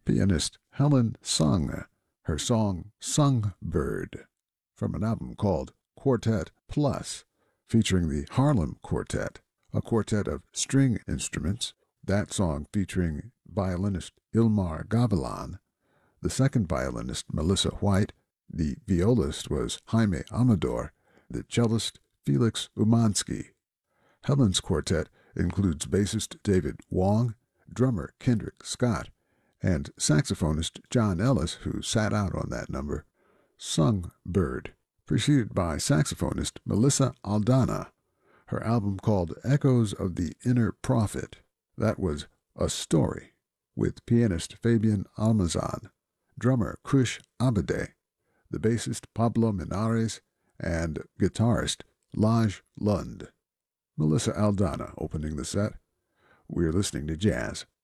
pianist Helen Sung, her song Songbird, from an album called Quartet Plus, featuring the Harlem Quartet, a quartet of string instruments, that song featuring violinist Ilmar Gavilan, the second violinist Melissa White, the violist was Jaime Amador, the cellist Felix Umansky. Helen's quartet includes bassist David Wong, drummer Kendrick Scott, and saxophonist John Ellis, who sat out on that number. Songbird, preceded by saxophonist Melissa Aldana. Her album called Echoes of the Inner Prophet. That was A Story, with pianist Fabian Almazan, drummer Kush Abade, the bassist Pablo Minares, and guitarist Laj Lund. Melissa Aldana opening the set. We're listening to jazz